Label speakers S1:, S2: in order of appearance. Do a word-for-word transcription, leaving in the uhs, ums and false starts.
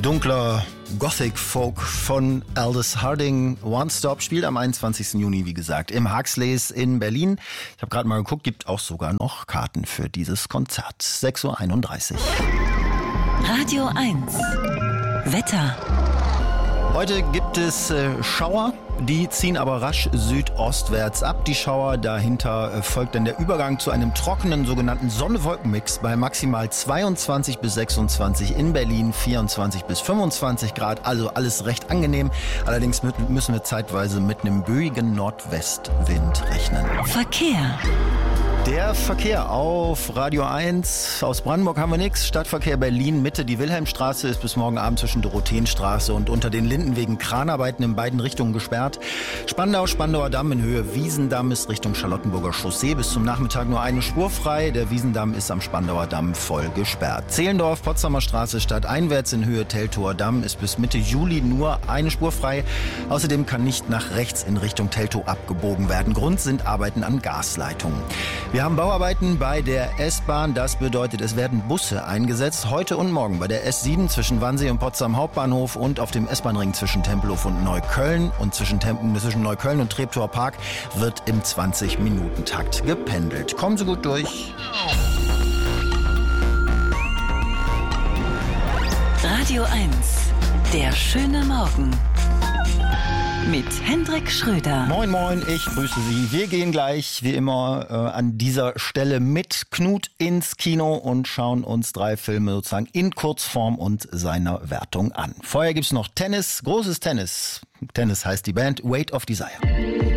S1: Dunkler Gothic-Folk von Aldous Harding. One Stop spielt am einundzwanzigsten Juni, wie gesagt, im Huxleys in Berlin. Ich habe gerade mal geguckt, gibt auch sogar noch Karten für dieses Konzert. sechs Uhr einunddreißig.
S2: Radio eins. Wetter.
S1: Heute gibt es äh, Schauer, die ziehen aber rasch südostwärts ab. Die Schauer, dahinter äh, folgt dann der Übergang zu einem trockenen sogenannten Sonne-Wolken-Mix bei maximal zweiundzwanzig bis sechsundzwanzig, in Berlin vierundzwanzig bis fünfundzwanzig Grad, also alles recht angenehm. Allerdings müssen wir zeitweise mit einem böigen Nordwestwind rechnen.
S2: Verkehr.
S1: Der Verkehr auf Radio eins. Aus Brandenburg haben wir nichts. Stadtverkehr Berlin Mitte. Die Wilhelmstraße ist bis morgen Abend zwischen Dorotheenstraße und unter den Linden wegen Kranarbeiten in beiden Richtungen gesperrt. Spandau, Spandauer Damm in Höhe Wiesendamm ist Richtung Charlottenburger Chaussee bis zum Nachmittag nur eine Spur frei. Der Wiesendamm ist am Spandauer Damm voll gesperrt. Zehlendorf, Potsdamer Straße stadteinwärts in Höhe Teltower Damm ist bis Mitte Juli nur eine Spur frei. Außerdem kann nicht nach rechts in Richtung Teltow abgebogen werden. Grund sind Arbeiten an Gasleitungen. Wir haben Bauarbeiten bei der S-Bahn. Das bedeutet, es werden Busse eingesetzt. Heute und morgen bei der S sieben zwischen Wannsee und Potsdam Hauptbahnhof und auf dem S-Bahn-Ring zwischen Tempelhof und Neukölln. Und zwischen, Tem- zwischen Neukölln und Treptower Park wird im zwanzig-Minuten-Takt gependelt. Kommen Sie gut durch.
S2: Radio eins. Der schöne Morgen. Mit Hendrik Schröder.
S1: Moin, moin, ich grüße Sie. Wir gehen gleich, wie immer, äh, an dieser Stelle mit Knut ins Kino und schauen uns drei Filme sozusagen in Kurzform und seiner Wertung an. Vorher gibt's noch Tennis, großes Tennis. Tennis heißt die Band, Weight of Desire.